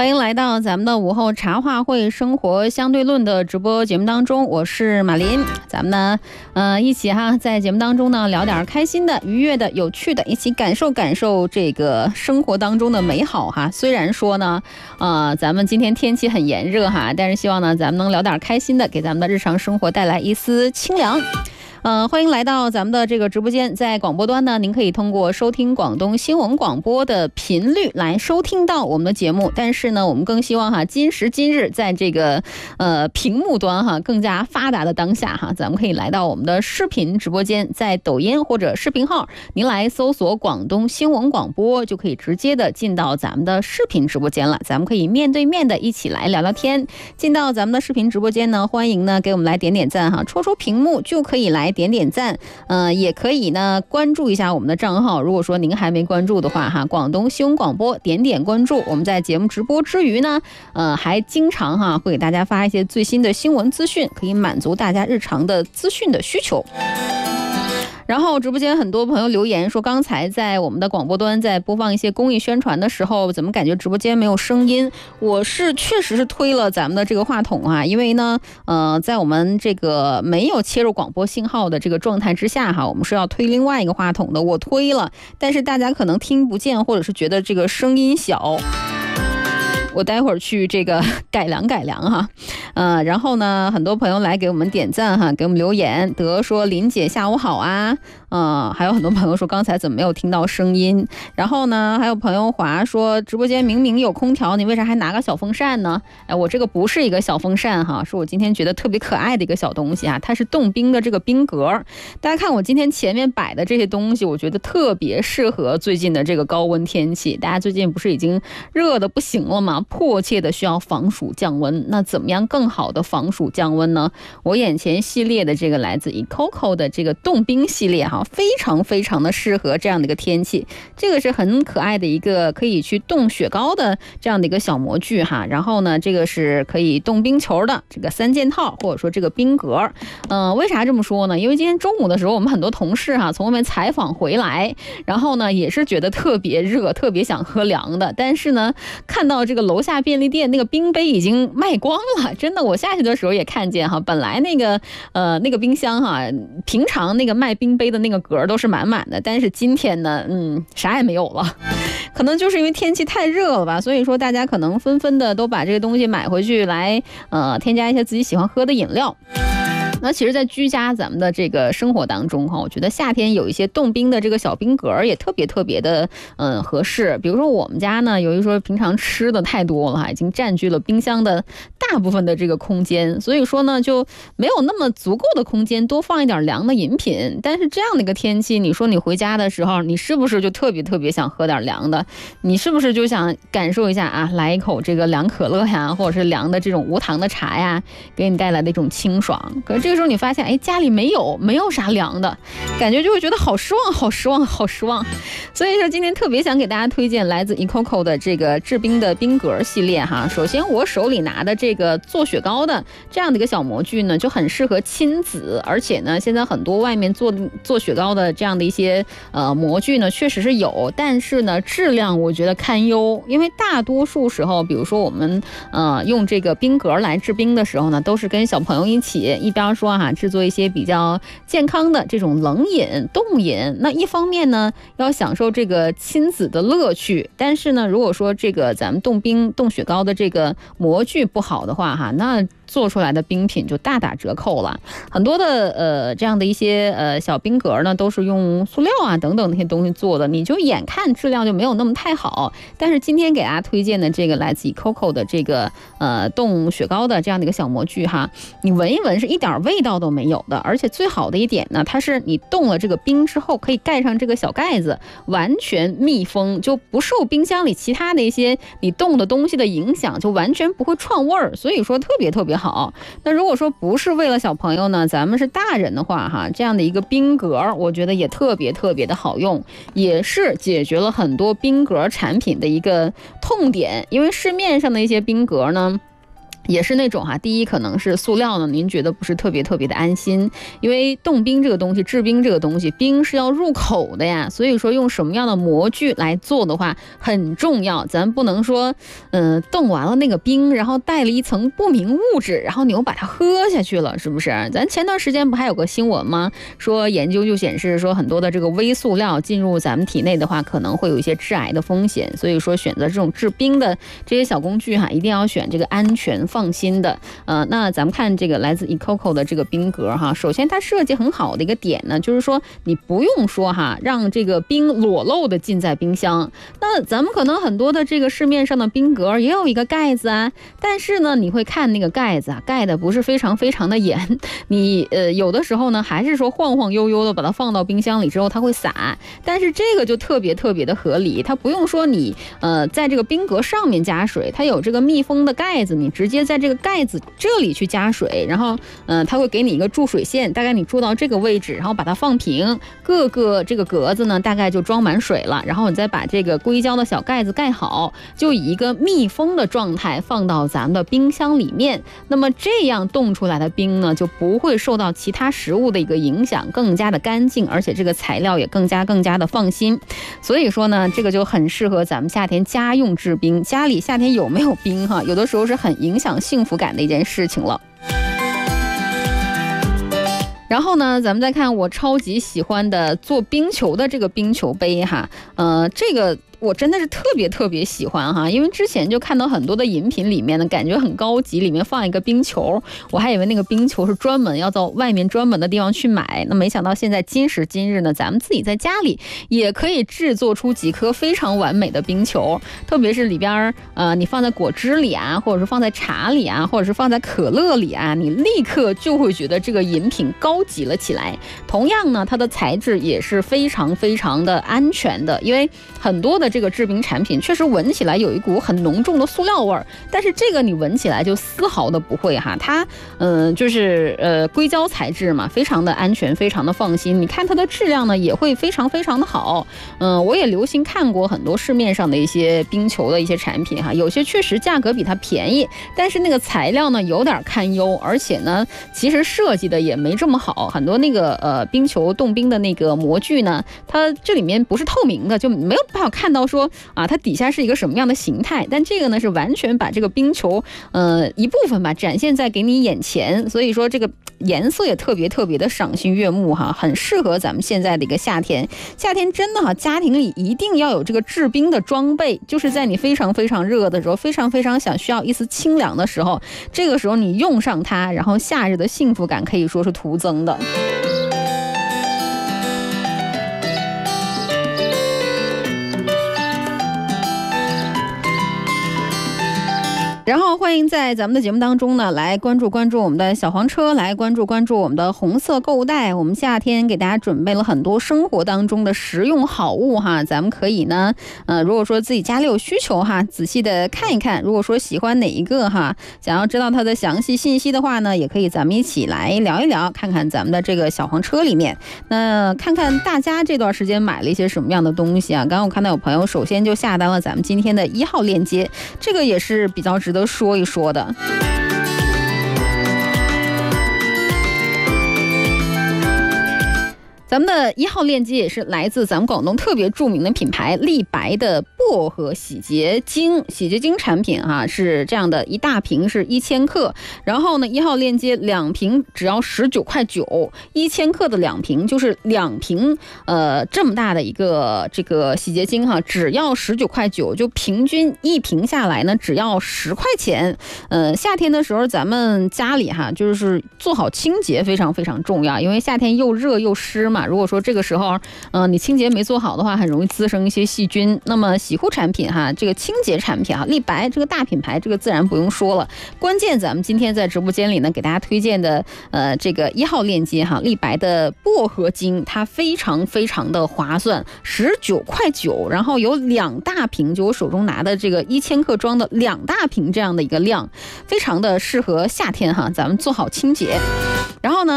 欢迎来到咱们的午后茶话会生活相对论的直播节目当中，我是马林。咱们呢，一起在节目当中呢聊点开心的、愉悦的、有趣的，一起感受感受这个生活当中的美好哈。虽然说呢，咱们今天天气很炎热哈，但是希望呢咱们能聊点开心的，给咱们的日常生活带来一丝清凉。欢迎来到咱们的这个直播间，在广播端呢，您可以通过收听广东新闻广播的频率来收听到我们的节目。但是呢，我们更希望今时今日在这个屏幕端更加发达的当下咱们可以来到我们的视频直播间，在抖音或者视频号，您来搜索广东新闻广播，就可以直接的进到咱们的视频直播间了。咱们可以面对面的一起来聊聊天。进到咱们的视频直播间呢，欢迎呢给我们来点点赞戳戳屏幕就可以来点点赞，也可以呢关注一下我们的账号。如果说您还没关注的话广东新闻广播点点关注。我们在节目直播之余呢，还经常会给大家发一些最新的新闻资讯，可以满足大家日常的资讯的需求。然后直播间很多朋友留言说，刚才在我们的广播端在播放一些公益宣传的时候，怎么感觉直播间没有声音？我是确实是推了咱们的这个话筒因为呢，在我们这个没有切入广播信号的这个状态之下我们是要推另外一个话筒的，我推了，但是大家可能听不见，或者是觉得这个声音小。我待会儿去这个改良然后呢，很多朋友来给我们点赞给我们留言，德说林姐下午好还有很多朋友说刚才怎么没有听到声音。然后呢，还有朋友华说直播间明明有空调，你为啥还拿个小风扇呢？我这个不是一个小风扇是我今天觉得特别可爱的一个小东西它是冻冰的这个冰格。大家看我今天前面摆的这些东西，我觉得特别适合最近的这个高温天气。大家最近不是已经热的不行了吗？迫切的需要防暑降温。那怎么样更好的防暑降温呢？我眼前系列的这个来自ecoco 的这个冻冰系列非常非常的适合这样的一个天气。这个是很可爱的一个可以去冻雪糕的这样的一个小模具然后呢，这个是可以冻冰球的这个3件套，或者说这个冰格。为啥这么说呢？因为今天中午的时候，我们很多同事从外面采访回来，然后呢也是觉得特别热，特别想喝凉的，但是呢看到这个楼下便利店那个冰杯已经卖光了。真的，我下去的时候也看见本来那个冰箱平常那个卖冰杯的那个格都是满满的，但是今天呢啥也没有了。可能就是因为天气太热了吧，所以说大家可能纷纷的都把这个东西买回去来添加一些自己喜欢喝的饮料。那其实在居家咱们的这个生活当中我觉得夏天有一些冻冰的这个小冰格也特别特别的合适。比如说我们家呢，由于说平常吃的太多了已经占据了冰箱的大部分的这个空间，所以说呢就没有那么足够的空间多放一点凉的饮品。但是这样的一个天气，你说你回家的时候，你是不是就特别特别想喝点凉的？你是不是就想感受一下来一口这个凉可乐或者是凉的这种无糖的茶给你带来的一种清爽？可是这个时候你发现家里没有啥凉的，感觉就会觉得好失望好失望好失望。所以说今天特别想给大家推荐来自 ecoco 的这个制冰的冰格系列首先我手里拿的这个做雪糕的这样的一个小模具呢，就很适合亲子。而且呢现在很多外面做雪糕的这样的一些模具呢确实是有，但是呢质量我觉得堪忧。因为大多数时候比如说我们用这个冰格来制冰的时候呢，都是跟小朋友一起，一边说制作一些比较健康的这种冷饮冻饮。那一方面呢要享受这个亲子的乐趣，但是呢如果说这个咱们冻雪糕的这个模具不好的话那做出来的冰品就大打折扣了。很多的这样的一些小冰格呢都是用塑料等等那些东西做的，你就眼看质量就没有那么太好。但是今天给大家推荐的这个来自 ecoco 的这个冻雪糕的这样的一个小模具你闻一闻是一点味道都没有的。而且最好的一点呢，它是你冻了这个冰之后可以盖上这个小盖子，完全密封，就不受冰箱里其他的一些你冻的东西的影响，就完全不会串味儿。所以说特别特别好。那如果说不是为了小朋友呢，咱们是大人的话这样的一个冰格我觉得也特别特别的好用，也是解决了很多冰格产品的一个痛点。因为市面上的一些冰格呢也是那种第一可能是塑料呢，您觉得不是特别的安心，因为冻冰这个东西，制冰这个东西，冰是要入口的呀，所以说用什么样的模具来做的话很重要，咱不能说冻完了那个冰，然后带了一层不明物质，然后你又把它喝下去了，是不是？咱前段时间不还有个新闻吗？说研究就显示说很多的这个微塑料进入咱们体内的话，可能会有一些致癌的风险，所以说选择这种制冰的这些小工具一定要选这个安全放心的。那咱们看这个来自 Ecoco 的这个冰格首先它设计很好的一个点呢，就是说你不用说让这个冰裸露的进在冰箱。那咱们可能很多的这个市面上的冰格也有一个盖子但是呢你会看那个盖子盖的不是非常的严，你有的时候呢还是说晃晃悠悠的把它放到冰箱里之后它会洒，但是这个就特别的合理，它不用说你在这个冰格上面加水，它有这个密封的盖子，你直接在这个盖子这里去加水，然后它会给你一个注水线，大概你注到这个位置，然后把它放平，各个这个格子呢大概就装满水了，然后你再把这个硅胶的小盖子盖好，就以一个密封的状态放到咱们的冰箱里面。那么这样冻出来的冰呢就不会受到其他食物的一个影响，更加的干净，而且这个材料也更加的放心。所以说呢这个就很适合咱们夏天家用制冰，家里夏天有没有冰有的时候是很影响幸福感的一件事情了。然后呢咱们再看我超级喜欢的做冰球的这个冰球杯这个我真的是特别喜欢因为之前就看到很多的饮品里面呢感觉很高级，里面放一个冰球，我还以为那个冰球是专门要到外面专门的地方去买，那没想到现在今时今日呢咱们自己在家里也可以制作出几颗非常完美的冰球，特别是里边你放在果汁里或者是放在茶里或者是放在可乐里你立刻就会觉得这个饮品高级了起来。同样呢它的材质也是非常的安全的，因为很多的这个制冰产品确实闻起来有一股很浓重的塑料味儿，但是这个你闻起来就丝毫的不会它就是硅胶材质嘛，非常的安全，非常的放心。你看它的质量呢也会非常的好。我也留心看过很多市面上的一些冰球的一些产品有些确实价格比它便宜，但是那个材料呢有点堪忧，而且呢其实设计的也没这么好，很多那个冰球冻冰的那个模具呢它这里面不是透明的，就没有办法看到说它底下是一个什么样的形态，但这个呢是完全把这个冰球一部分吧展现在给你眼前，所以说这个颜色也特别的赏心悦目很适合咱们现在的一个夏天。夏天真的家庭里一定要有这个制冰的装备，就是在你非常热的时候，非常想需要一丝清凉的时候，这个时候你用上它，然后夏日的幸福感可以说是徒增的。然后欢迎在咱们的节目当中呢来关注我们的小黄车，来关注我们的红色购物袋。我们夏天给大家准备了很多生活当中的实用好物咱们可以呢如果说自己家里有需求仔细的看一看，如果说喜欢哪一个想要知道它的详细信息的话呢，也可以咱们一起来聊一聊，看看咱们的这个小黄车里面，那看看大家这段时间买了一些什么样的东西刚刚我看到有朋友首先就下单了咱们今天的1号链接，这个也是比较值得说一说的。咱们的1号链接也是来自咱们广东特别著名的品牌立白的薄荷洗洁精产品是这样的，一大瓶是1000克，然后呢1号链接2瓶只要19.9块，1000克的2瓶就是2瓶这么大的一个这个洗洁精只要19.9块，就平均一瓶下来呢只要10块钱。夏天的时候咱们家里就是做好清洁非常重要，因为夏天又热又湿嘛，如果说这个时候你清洁没做好的话，很容易滋生一些细菌。那么洗护产品这个清洁产品立白这个大品牌，这个自然不用说了。关键咱们今天在直播间里呢给大家推荐的这个1号链接立白的薄荷精，它非常的划算，19.9块，然后有2大瓶，就我手中拿的这个1000克装的2大瓶这样的一个量，非常的适合夏天咱们做好清洁。然后呢